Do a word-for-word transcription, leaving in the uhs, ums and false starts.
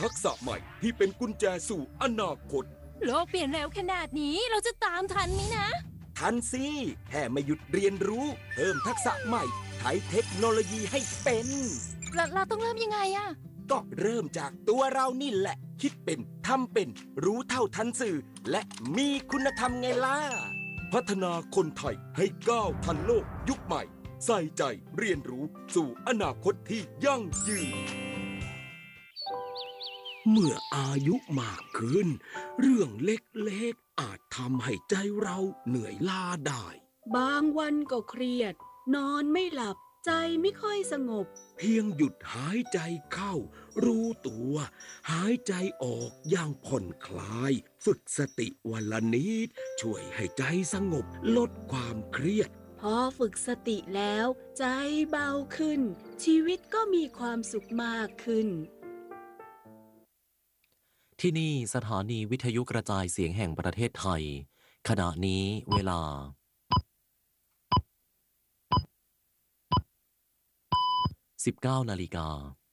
ทักษะใหม่ที่เป็นกุญแจสู่อนาคตโลกเปลี่ยนเร็วขนาดนี้เราจะตามทันไหมนะทันสิแค่ไม่หยุดเรียนรู้เพิ่มทักษะใหม่ใช้เทคโนโลยีให้เป็นเราเราต้องเริ่มยังไงอะก็เริ่มจากตัวเรานี่แหละคิดเป็นทำเป็นรู้เท่าทันสื่อและมีคุณธรรมไงล่ะพัฒนาคนไทยให้ก้าวทันโลกยุคใหม่ใส่ใจเรียนรู้สู่อนาคตที่ยั่งยืนเมื่ออายุมากขึ้นเรื่องเล็กๆอาจทำให้ใจเราเหนื่อยล้าได้บางวันก็เครียดนอนไม่หลับใจไม่ค่อยสงบเพียงหยุดหายใจเข้ารู้ตัวหายใจออกอย่างผ่อนคลายฝึกสติวันละนิดช่วยให้ใจสงบลดความเครียดพอฝึกสติแล้วใจเบาขึ้นชีวิตก็มีความสุขมากขึ้นที่นี่สถานีวิทยุกระจายเสียงแห่งประเทศไทยขณะนี้เวลาสิบเก้านาฬิกา